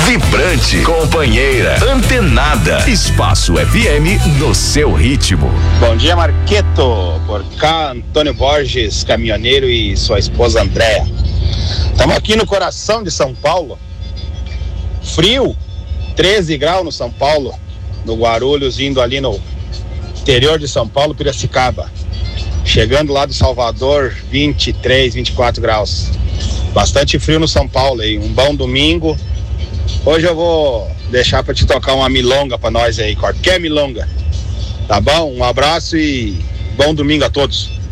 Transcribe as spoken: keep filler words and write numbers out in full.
Vibrante, companheira, antenada. Espaço F M no seu ritmo. Bom dia, Marqueto. Por cá, Antônio Borges, caminhoneiro, e sua esposa Andréa. Estamos aqui no coração de São Paulo. Frio, treze graus no São Paulo, no Guarulhos, indo ali no interior de São Paulo, Piracicaba. Chegando lá do Salvador, vinte e três, vinte e quatro graus. Bastante frio no São Paulo aí. Um bom domingo. Hoje eu vou deixar para te tocar uma milonga para nós aí, qualquer milonga. Tá bom? Um abraço e bom domingo a todos.